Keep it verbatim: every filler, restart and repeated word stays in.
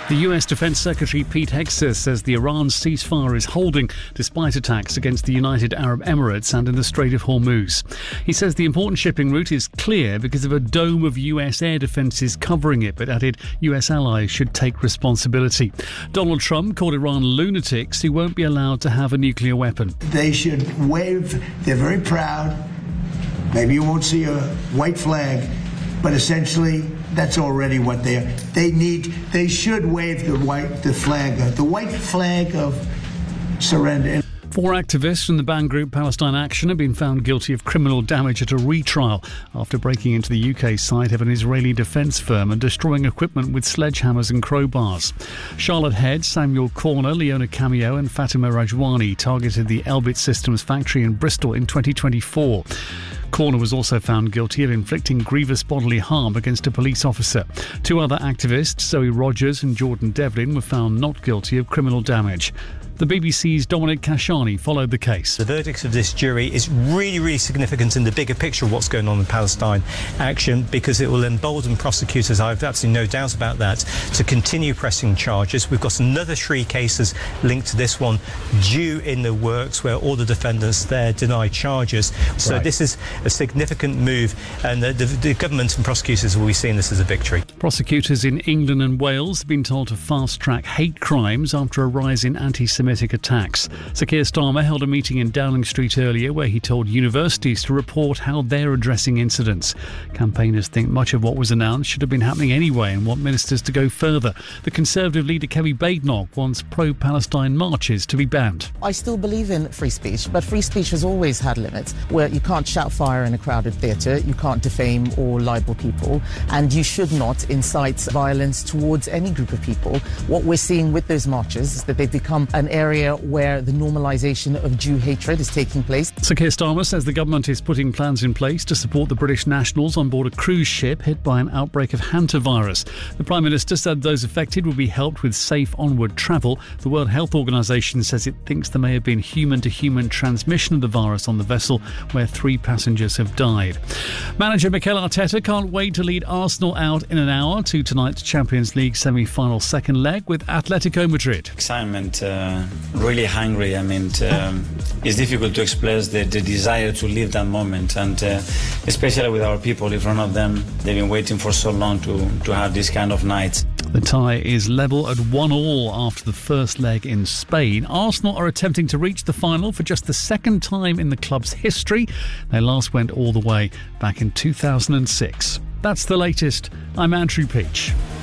The U S Defense Secretary Pete Hegseth says the Iran ceasefire is holding despite attacks against the United Arab Emirates and in the Strait of Hormuz. He says the important shipping route is clear because of a dome of U S air defences covering it, but added U S allies should take responsibility. Donald Trump called Iran lunatics who won't be allowed to have a nuclear weapon. They should wave. They're very proud. Maybe you won't see a white flag, but essentially that's already what they are. They need, they should wave the white, the flag, the white flag of surrender. Four activists from the banned group Palestine Action have been found guilty of criminal damage at a retrial after breaking into the U K site of an Israeli defence firm and destroying equipment with sledgehammers and crowbars. Charlotte Head, Samuel Corner, Leona Cameo and Fatima Rajwani targeted the Elbit Systems factory in Bristol in twenty twenty-four. Corner was also found guilty of inflicting grievous bodily harm against a police officer. Two other activists, Zoe Rogers and Jordan Devlin, were found not guilty of criminal damage. The B B C's Dominic Kashani followed the case. The verdict of this jury is really, really significant in the bigger picture of what's going on in Palestine Action, because it will embolden prosecutors, I have absolutely no doubt about that, to continue pressing charges. We've got another three cases linked to this one due in the works where all the defendants there deny charges. So right. This is a significant move, and the, the, the government and prosecutors will be seeing this as a victory. Prosecutors in England and Wales have been told to fast-track hate crimes after a rise in anti-Semitic attacks. Sir Keir Starmer held a meeting in Downing Street earlier where he told universities to report how they're addressing incidents. Campaigners think much of what was announced should have been happening anyway and want ministers to go further. The Conservative leader Kemi Badenoch wants pro-Palestine marches to be banned. I still believe in free speech, but free speech has always had limits, where you can't shout fire in a crowded theatre, you can't defame or libel people, and you should not incite violence towards any group of people. What we're seeing with those marches is that they've become an area where the normalisation of Jew hatred is taking place. Sir Keir Starmer says the government is putting plans in place to support the British nationals on board a cruise ship hit by an outbreak of hantavirus. The Prime Minister said those affected will be helped with safe onward travel. The World Health Organisation says it thinks there may have been human-to-human transmission of the virus on the vessel, where three passengers have died. Manager Mikel Arteta can't wait to lead Arsenal out in an hour to tonight's Champions League semi-final second leg with Atletico Madrid. Excitement. Uh... Really hungry. I mean, um, it's difficult to express the, the desire to live that moment, and uh, especially with our people in front of them. They've been waiting for so long to, to have this kind of night. The tie is level at one all after the first leg in Spain. Arsenal are attempting to reach the final for just the second time in the club's history. They last went all the way back in two thousand six. That's the latest. I'm Andrew Peach.